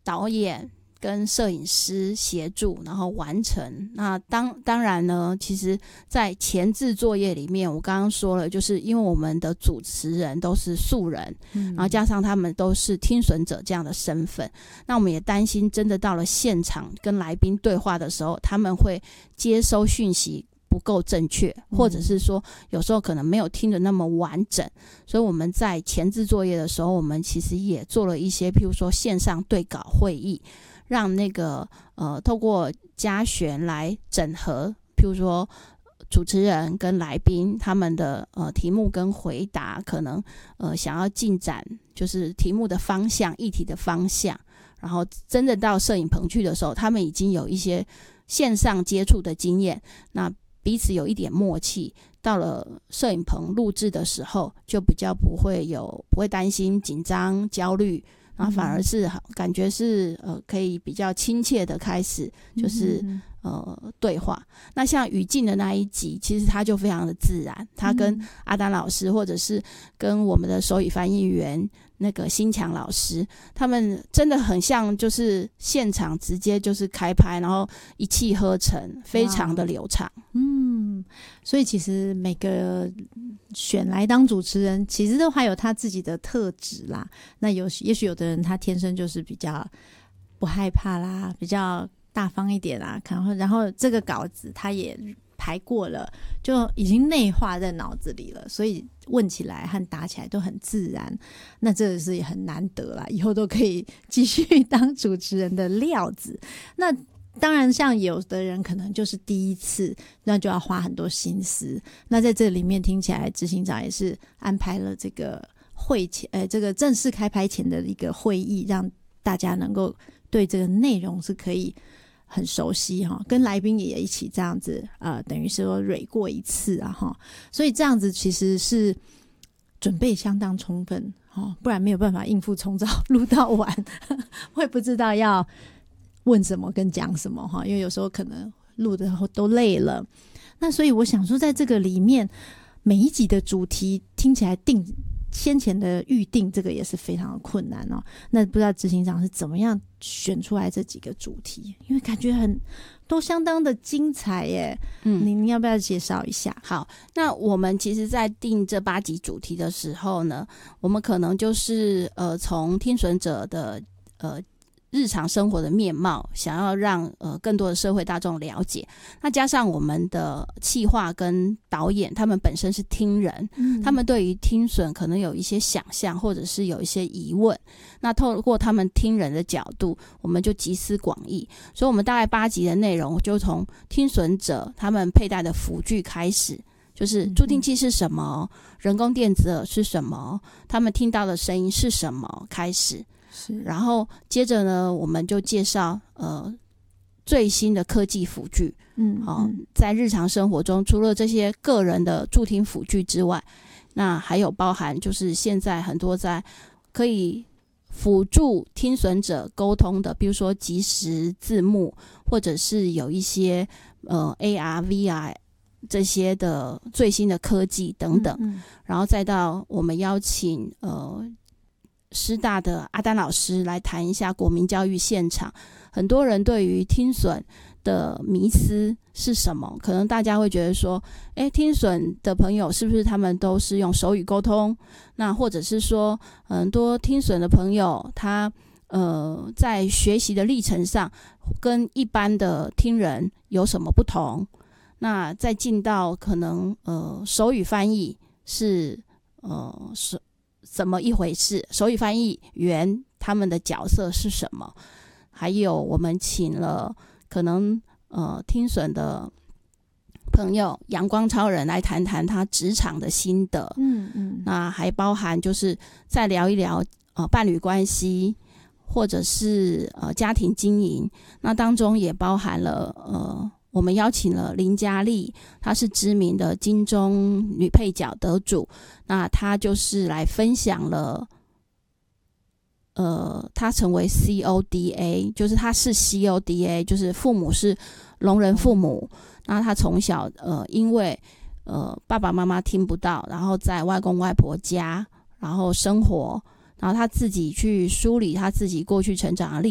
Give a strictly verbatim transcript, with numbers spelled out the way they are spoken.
导演跟摄影师协助，然后完成。那当当然呢，其实在前置作业里面，我刚刚说了，就是因为我们的主持人都是素人，嗯、然后加上他们都是听损者这样的身份，那我们也担心真的到了现场跟来宾对话的时候，他们会接收讯息不够正确，或者是说有时候可能没有听得那么完整，所以我们在前置作业的时候，我们其实也做了一些譬如说线上对稿会议，让那个呃透过嘉璇来整合，譬如说主持人跟来宾他们的呃题目跟回答，可能呃想要进展就是题目的方向、议题的方向，然后真的到摄影棚去的时候，他们已经有一些线上接触的经验，那彼此有一点默契，到了摄影棚录制的时候，就比较不会有不会担心紧张焦虑，然后反而是感觉是呃可以比较亲切的开始就是嗯嗯呃对话。那像语境的那一集，其实它就非常的自然，他跟阿丹老师或者是跟我们的手语翻译员那个新强老师，他们真的很像就是现场直接就是开拍，然后一气呵成，非常的流畅。 嗯，所以其实每个选来当主持人其实都还有他自己的特质啦，那有也许有的人他天生就是比较不害怕啦，比较大方一点啦，然后然后这个稿子他也排过了，就已经内化在脑子里了，所以问起来和答起来都很自然，那这是也很难得啦，以后都可以继续当主持人的料子。那当然像有的人可能就是第一次，那就要花很多心思，那在这里面听起来执行长也是安排了这个会前呃这个正式开拍前的一个会议，让大家能够对这个内容是可以很熟悉哈，跟来宾也一起这样子呃等于是说蕊过一次啊哈，所以这样子其实是准备相当充分哦，不然没有办法应付从早录到晚会不知道要问什么跟讲什么哈，因为有时候可能录的都累了。那所以我想说在这个里面每一集的主题听起来定先前的预定这个也是非常的困难哦。那不知道执行长是怎么样选出来这几个主题，因为感觉很都相当的精彩耶。嗯，您要不要介绍一下？ 好，那我们其实在定这八集主题的时候呢，我们可能就是呃从听损者的呃日常生活的面貌，想要让呃更多的社会大众了解。那加上我们的企划跟导演，他们本身是听人，嗯、他们对于听损可能有一些想象，或者是有一些疑问。那透过他们听人的角度，我们就集思广益。所以我们大概八集的内容，就从听损者他们佩戴的辅具开始。就是助听器是什么，人工电子耳是什么，他们听到的声音是什么开始。是，然后接着呢，我们就介绍呃最新的科技辅具。嗯，好、哦，在日常生活中，除了这些个人的助听辅具之外，那还有包含就是现在很多在可以辅助听损者沟通的，比如说即时字幕，或者是有一些呃 A R、V R。这些的最新的科技等等，嗯嗯然后再到我们邀请呃师大的阿丹老师来谈一下国民教育现场。很多人对于听损的迷思是什么？可能大家会觉得说，诶，听损的朋友是不是他们都是用手语沟通？那或者是说，很多听损的朋友他呃在学习的历程上跟一般的听人有什么不同？那再进到可能呃手语翻译是呃是怎么一回事？手语翻译员他们的角色是什么？还有我们请了可能呃听损的朋友阳光超人来谈谈他职场的心得。嗯嗯，那还包含就是再聊一聊呃伴侣关系，或者是呃家庭经营。那当中也包含了呃。我们邀请了林嘉丽，她是知名的金钟女配角得主，那她就是来分享了呃，她成为 C O D A， 就是她是 C O D A， 就是父母是聋人父母，那她从小呃因为呃爸爸妈妈听不到，然后在外公外婆家然后生活，然后她自己去梳理她自己过去成长的历